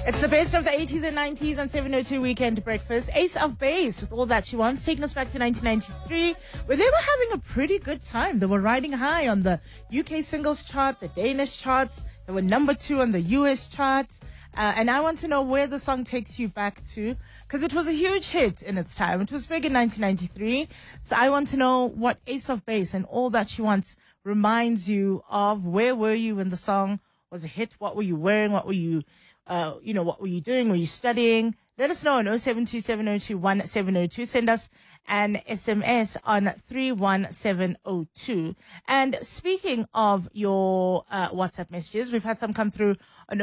It's the best of the 80s and 90s on 702 Weekend Breakfast. Ace of Base with All That She Wants, taking us back to 1993, where they were having a pretty good time. They were riding high on the UK singles chart, the Danish charts. They were number 2 on the US charts. And I want to know where the song takes you back to, because it was a huge hit in its time. It was big in 1993. So I want to know what Ace of Base and All That She Wants reminds you of. Where were you when the song was a hit? What were you wearing? What were you what were you doing? Were you studying? Let us know on 0727021702. Send us an SMS on 31702. And speaking of your WhatsApp messages, we've had some come through on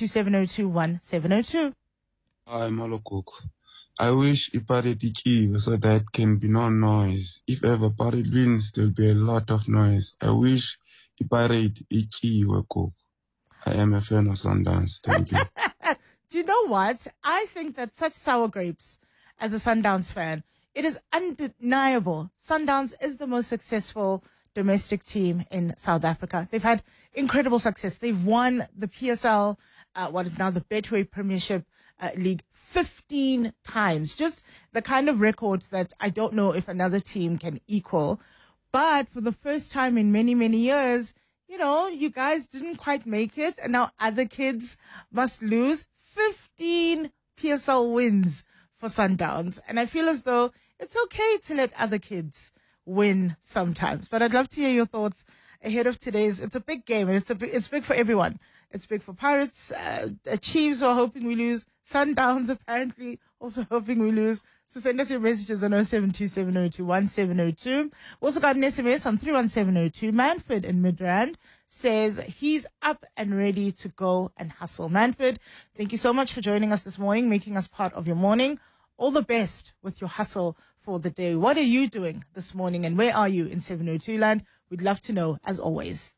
0727021702. Hi, Malokok. I wish Ipareti Kiwi so that can be no noise. If ever Paret wins, there'll be a lot of noise. I wish Ipareti Ikiwe Cook. I am a fan of Sundance. Thank you. Do you know what? I think that such sour grapes as a Sundowns fan, it is undeniable. Sundowns is the most successful domestic team in South Africa. They've had incredible success. They've won the PSL, what is now the Betway Premiership League 15 times. Just the kind of record that I don't know if another team can equal. But for the first time in many, many years, you guys didn't quite make it, and now other kids must lose. 15 PSL wins for Sundowns, and I feel as though it's okay to let other kids win sometimes. But I'd love to hear your thoughts ahead of today's. It's a big game, and it's big for everyone. It's big for Pirates, Chiefs who are hoping we lose, Sundowns apparently also hoping we lose. So send us your messages on 0727021702. We also got an SMS on 31702. Manfred in Midrand says he's up and ready to go and hustle. Manfred, thank you so much for joining us this morning, making us part of your morning. All the best with your hustle for the day. What are you doing this morning, and where are you in 702 land? We'd love to know, as always.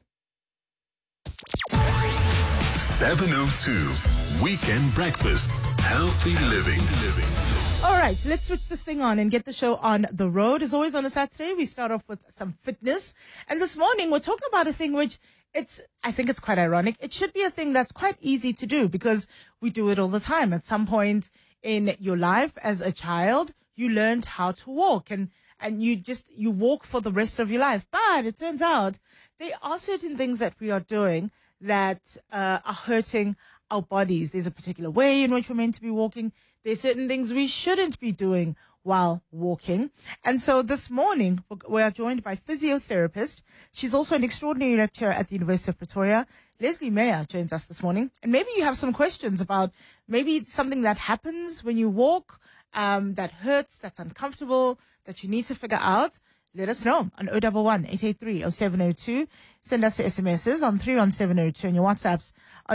702 Weekend Breakfast. Healthy living. All right, so let's switch this thing on and get the show on the road. As always on a Saturday, we start off with some fitness. And this morning, we're talking about a thing which I think it's quite ironic. It should be a thing that's quite easy to do because we do it all the time. At some point in your life as a child, you learned how to walk and you walk for the rest of your life. But it turns out there are certain things that we are doing that are hurting our bodies. There's a particular way in which we're meant to be walking. There's certain things we shouldn't be doing while walking. And so this morning, we are joined by physiotherapist. She's also an extraordinary lecturer at the University of Pretoria. Leslie Meyer joins us this morning. And maybe you have some questions about maybe something that happens when you walk, that hurts, that's uncomfortable, that you need to figure out. Let us know on 011-883-0702. Send us your SMSs on 31702 and your WhatsApps on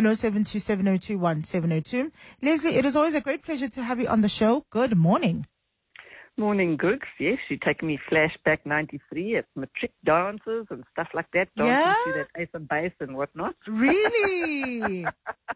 0727021702. Leslie, it is always a great pleasure to have you on the show. Good morning. Morning, Googs. Yes, you take me flashback 93 at matric dances and stuff like that. Yeah? Dancing to that Ace of Base and whatnot. Really?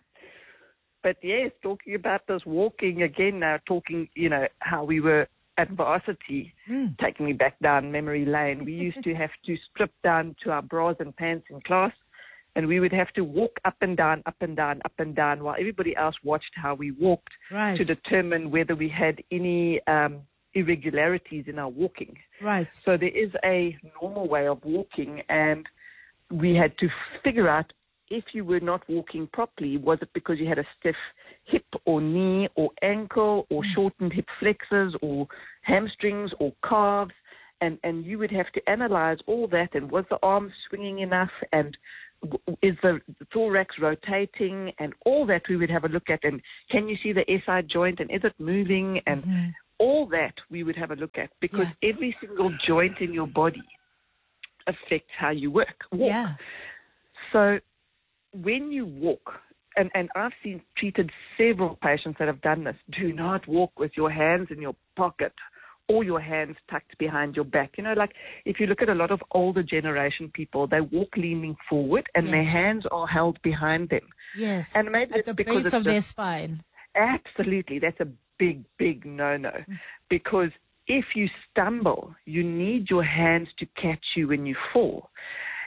But yes, talking about this walking again now, how we were at varsity, taking me back down memory lane. We used to have to strip down to our bras and pants in class, and we would have to walk up and down, up and down, up and down, while everybody else watched how we walked to determine whether we had any irregularities in our walking. Right. So there is a normal way of walking, and we had to figure out if you were not walking properly, was it because you had a stiff hip or knee or ankle or shortened hip flexors or hamstrings or calves? And you would have to analyze all that. And was the arm swinging enough? And is the thorax rotating? And all that we would have a look at. And can you see the SI joint? And is it moving? And all that we would have a look at, because every single joint in your body affects how you walk. Yeah. So when you walk, and I've treated several patients that have done this, do not walk with your hands in your pocket or your hands tucked behind your back. Like if you look at a lot of older generation people, they walk leaning forward and their hands are held behind them. Yes, and maybe at the base of their spine. Absolutely. That's a big, big no-no. Because if you stumble, you need your hands to catch you when you fall.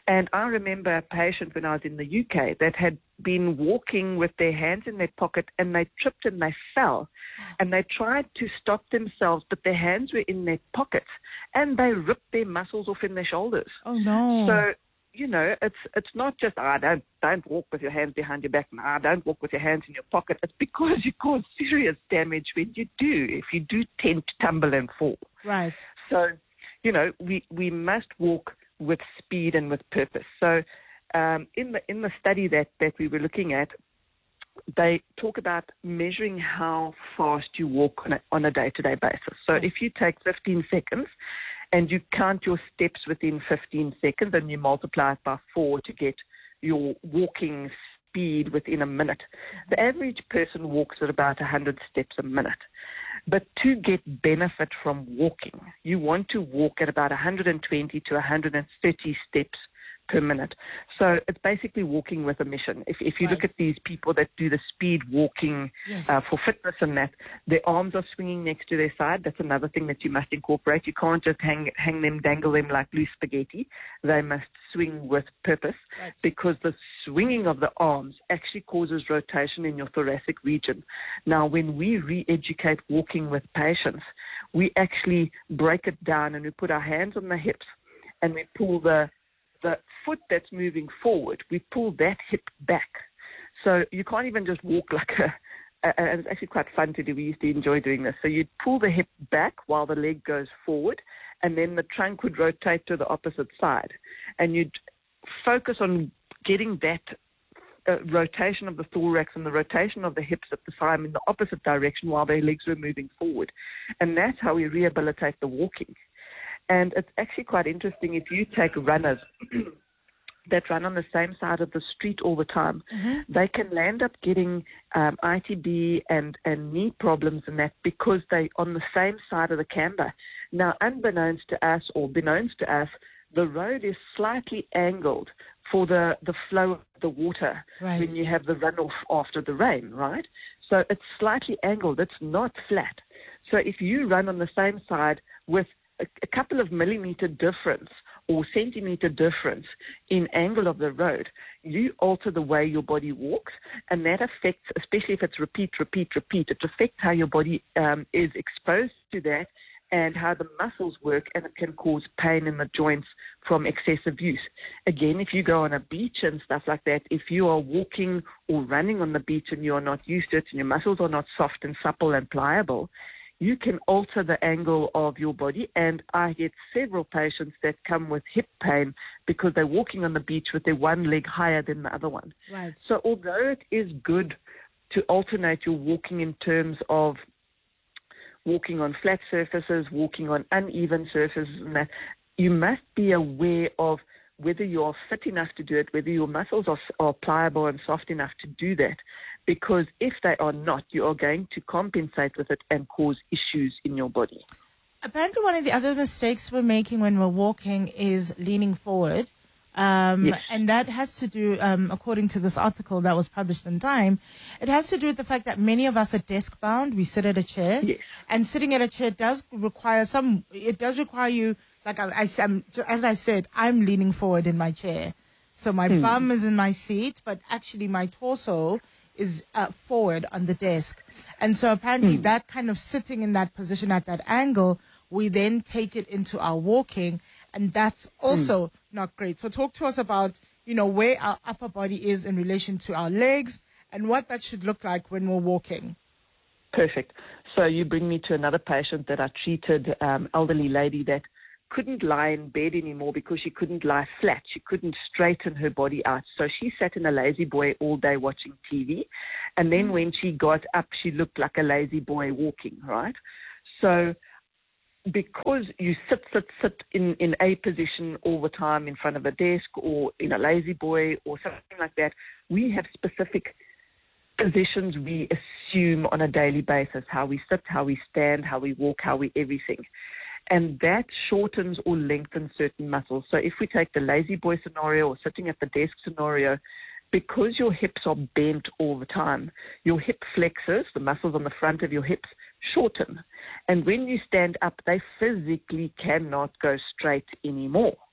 And I remember a patient when I was in the UK that had been walking with their hands in their pocket, and they tripped and they fell. And they tried to stop themselves, but their hands were in their pockets, and they ripped their muscles off in their shoulders. Oh, no. So, you know, it's not just, don't walk with your hands behind your back. Don't walk with your hands in your pocket. It's because you cause serious damage when you do, if you do tend to tumble and fall. Right. So, you know, we must walk with speed and with purpose. So in the study that we were looking at, they talk about measuring how fast you walk on a day-to-day basis. So if you take 15 seconds and you count your steps within 15 seconds and you multiply it by 4 to get your walking speed within a minute, the average person walks at about 100 steps a minute. But to get benefit from walking, you want to walk at about 120 to 130 steps per minute. So it's basically walking with a mission. If you look at these people that do the speed walking for fitness and that, their arms are swinging next to their side. That's another thing that you must incorporate. You can't just hang them, dangle them like loose spaghetti. They must swing with purpose, because the swinging of the arms actually causes rotation in your thoracic region. Now, when we re-educate walking with patients, we actually break it down and we put our hands on the hips and we pull the foot that's moving forward, we pull that hip back. So you can't even just walk like and it's actually quite fun to do. We used to enjoy doing this. So you'd pull the hip back while the leg goes forward, and then the trunk would rotate to the opposite side. And you'd focus on getting that rotation of the thorax and the rotation of the hips at the time in the opposite direction while their legs were moving forward. And that's how we rehabilitate the walking. And it's actually quite interesting if you take runners that run on the same side of the street all the time, they can land up getting ITB and knee problems and that because they're on the same side of the camber. Now, unbeknownst to us, or beknownst to us, the road is slightly angled for the flow of the water when you have the runoff after the rain, right? So it's slightly angled. It's not flat. So if you run on the same side with a couple of millimeter difference or centimeter difference in angle of the road, you alter the way your body walks, and that affects, especially if it's repeat, it affects how your body is exposed to that and how the muscles work, and it can cause pain in the joints from excessive use. Again, if you go on a beach and stuff like that, if you are walking or running on the beach and you are not used to it and your muscles are not soft and supple and pliable, you can alter the angle of your body. And I get several patients that come with hip pain because they're walking on the beach with their one leg higher than the other one. Right. So although it is good to alternate your walking in terms of walking on flat surfaces, walking on uneven surfaces, and that, you must be aware of whether you are fit enough to do it, whether your muscles are pliable and soft enough to do that. Because if they are not, you are going to compensate with it and cause issues in your body. Apparently, one of the other mistakes we're making when we're walking is leaning forward. And that has to do, according to this article that was published in Time, it has to do with the fact that many of us are desk bound. We sit at a chair. Yes. And sitting at a chair does require you, like as I said, I'm leaning forward in my chair. So my bum is in my seat, but actually my torso is forward on the desk. And so apparently that kind of sitting in that position at that angle, we then take it into our walking, and that's also not great. So talk to us about, where our upper body is in relation to our legs and what that should look like when we're walking. Perfect. So you bring me to another patient that I treated, elderly lady that couldn't lie in bed anymore because she couldn't lie flat. She couldn't straighten her body out. So she sat in a lazy boy all day watching TV. And then when she got up, she looked like a lazy boy walking, right? So because you sit in a position all the time in front of a desk or in a lazy boy or something like that, we have specific positions we assume on a daily basis, how we sit, how we stand, how we walk, how we everything. And that shortens or lengthens certain muscles. So if we take the lazy boy scenario or sitting at the desk scenario, because your hips are bent all the time, your hip flexors, the muscles on the front of your hips, shorten. And when you stand up, they physically cannot go straight anymore.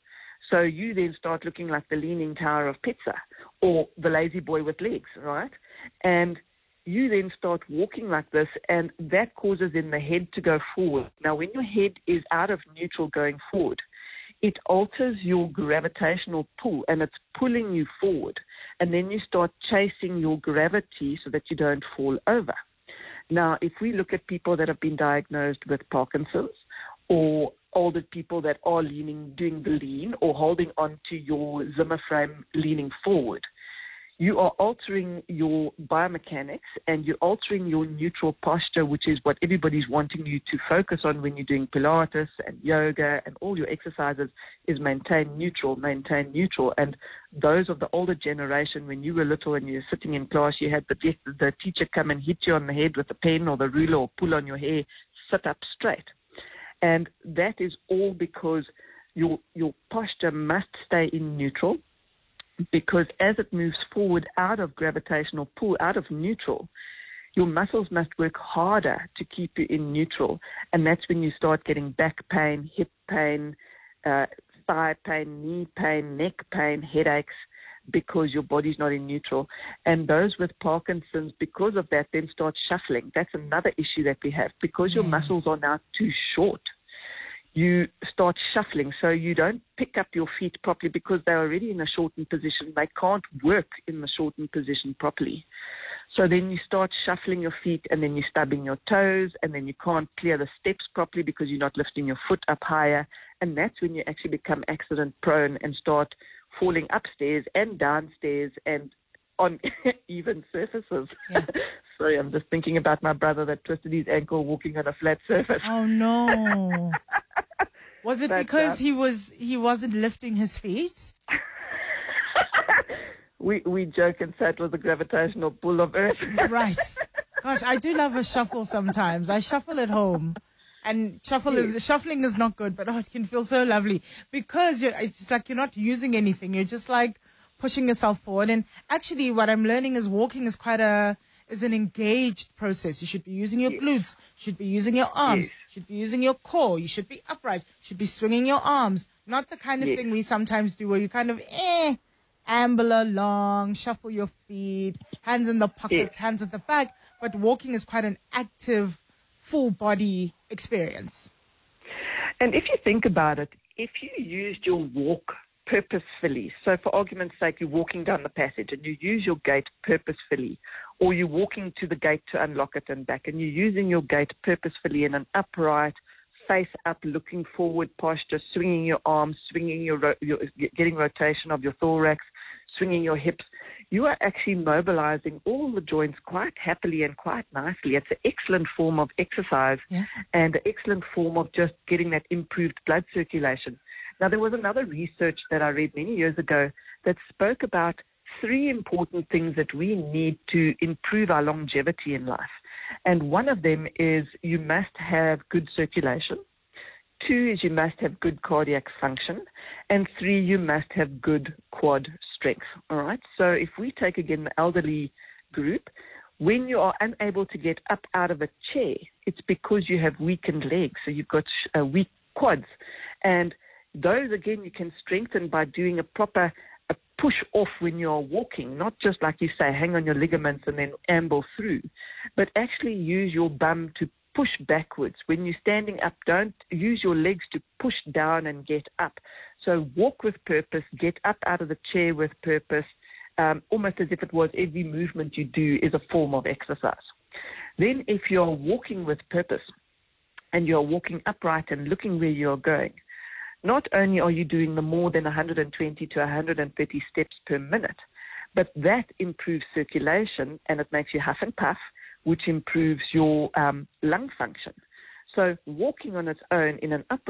So you then start looking like the Leaning Tower of Pizza or the lazy boy with legs, right? And you then start walking like this, and that causes then the head to go forward. Now, when your head is out of neutral going forward, it alters your gravitational pull, and it's pulling you forward. And then you start chasing your gravity so that you don't fall over. Now, if we look at people that have been diagnosed with Parkinson's, or older people that are leaning, doing the lean, or holding on to your Zimmer frame leaning forward, you are altering your biomechanics and you're altering your neutral posture, which is what everybody's wanting you to focus on when you're doing Pilates and yoga and all your exercises, is maintain neutral. And those of the older generation, when you were little and you're sitting in class, you had the teacher come and hit you on the head with a pen or the ruler or pull on your hair, sit up straight. And that is all because your posture must stay in neutral, because as it moves forward out of gravitational pull, out of neutral, your muscles must work harder to keep you in neutral. And that's when you start getting back pain, hip pain, thigh pain, knee pain, neck pain, headaches, because your body's not in neutral. And those with Parkinson's, because of that, then start shuffling. That's another issue that we have. Because your muscles are now too short, you start shuffling. So you don't pick up your feet properly because they're already in a shortened position. They can't work in the shortened position properly. So then you start shuffling your feet, and then you're stubbing your toes, and then you can't clear the steps properly because you're not lifting your foot up higher. And that's when you actually become accident prone and start falling upstairs and downstairs and on even surfaces. Yeah. Sorry, I'm just thinking about my brother that twisted his ankle walking on a flat surface. Oh no. Was it because he wasn't lifting his feet? We joke and say it was the gravitational pull of Earth. Right. Gosh, I do love a shuffle sometimes. I shuffle at home. And shuffling is not good, but it can feel so lovely because it's like you're not using anything. You're just like pushing yourself forward. And actually what I'm learning is walking is is an engaged process. You should be using your glutes. You should be using your arms. You should be using your core. You should be upright. You should be swinging your arms. Not the kind of thing we sometimes do where you kind of amble along, shuffle your feet, hands in the pockets, hands at the back. But walking is quite an active, full body experience. And if you think about it, if you used your walk purposefully, so for argument's sake, you're walking down the passage and you use your gait purposefully, or you're walking to the gate to unlock it and back, and you're using your gait purposefully in an upright, face up, looking forward posture, swinging your arms, swinging getting rotation of your thorax, swinging your hips, you are actually mobilizing all the joints quite happily and quite nicely. It's an excellent form of exercise and an excellent form of just getting that improved blood circulation. Now, there was another research that I read many years ago that spoke about 3 important things that we need to improve our longevity in life. And one of them is you must have good circulation. 2 is you must have good cardiac function. And 3, you must have good quad strength. All right. So if we take again the elderly group, when you are unable to get up out of a chair, it's because you have weakened legs. So you've got weak quads. And those, again, you can strengthen by doing a proper push off when you're walking, not just like you say, hang on your ligaments and then amble through, but actually use your bum to push backwards. When you're standing up, don't use your legs to push down and get up. So walk with purpose, get up out of the chair with purpose, almost as if it was every movement you do is a form of exercise. Then if you're walking with purpose and you're walking upright and looking where you're going, not only are you doing the more than 120 to 130 steps per minute, but that improves circulation and it makes you huff and puff, which improves your lung function. So walking on its own in an upright